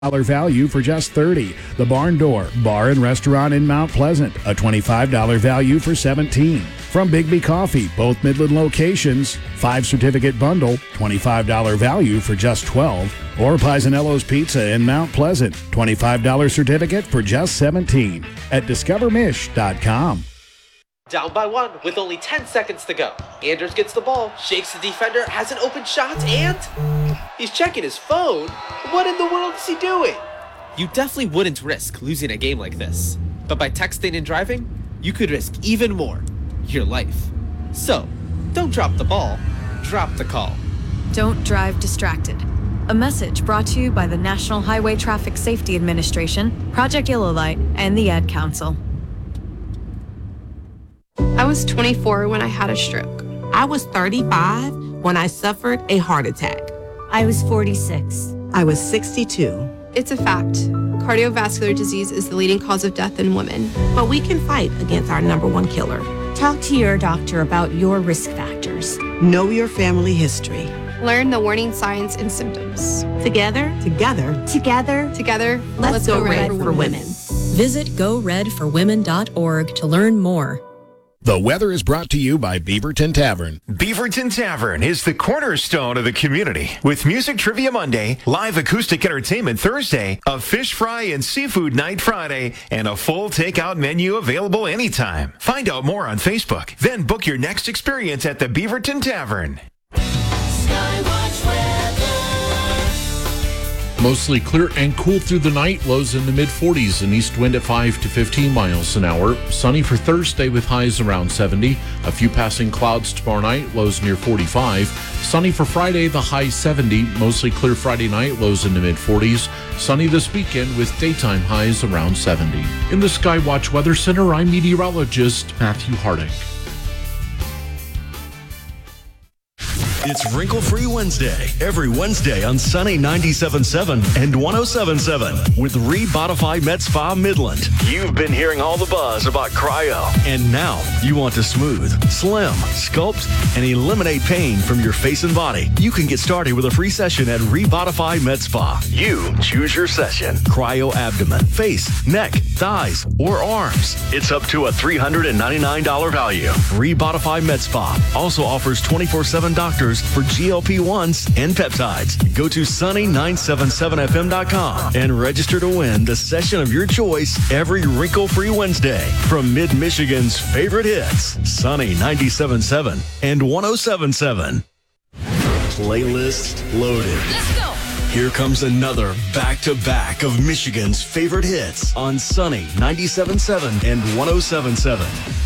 value for just $30. The Barn Door Bar and Restaurant in Mount Pleasant, a $25 value for $17. From Bigby Coffee, both Midland locations, 5 certificate bundle, $25 value for just $12. Or Pisanello's Pizza in Mount Pleasant, $25 certificate for just $17. At discovermish.com. Down by 1 with only 10 seconds to go. Anders gets the ball, shakes the defender, has an open shot, and he's checking his phone. What in the world is he doing? You definitely wouldn't risk losing a game like this. But by texting and driving, you could risk even more. Your life. So, don't drop the ball, drop the call. Don't drive distracted. A message brought to you by the National Highway Traffic Safety Administration, Project Yellow Light, and the Ad Council. I was 24 when I had a stroke. I was 35 when I suffered a heart attack. I was 46. I was 62. It's a fact. Cardiovascular disease is the leading cause of death in women. But we can fight against our #1 killer. Talk to your doctor about your risk factors. Know your family history. Learn the warning signs and symptoms. Together, let's go red for women. Visit goredforwomen.org to learn more. The weather is brought to you by Beaverton Tavern. Beaverton Tavern is the cornerstone of the community. With Music Trivia Monday, live acoustic entertainment Thursday, a fish fry and seafood night Friday, and a full takeout menu available anytime. Find out more on Facebook. Then book your next experience at the Beaverton Tavern. Skywatch weather. Mostly clear and cool through the night. Lows in the mid-40s. An east wind at 5 to 15 miles an hour. Sunny for Thursday with highs around 70. A few passing clouds tomorrow night. Lows near 45. Sunny for Friday, the high 70. Mostly clear Friday night. Lows in the mid-40s. Sunny this weekend with daytime highs around 70. In the Skywatch Weather Center, I'm meteorologist Matthew Harding. It's Wrinkle-Free Wednesday, every Wednesday on Sunny 97.7 and 107.7 with Rebodify Med Spa Midland. You've been hearing all the buzz about cryo, and now you want to smooth, slim, sculpt, and eliminate pain from your face and body. You can get started with a free session at Rebodify Med Spa. You choose your session. Cryo abdomen, face, neck, thighs, or arms. It's up to a $399 value. Rebodify Med Spa also offers 24/7 doctors for GLP-1s and peptides. Go to sunny977fm.com and register to win the session of your choice every Wrinkle-Free Wednesday from Mid-Michigan's favorite hits, Sunny 97.7 and 107.7. Playlist loaded. Let's go. Here comes another back-to-back of Michigan's favorite hits on Sunny 97.7 and 107.7.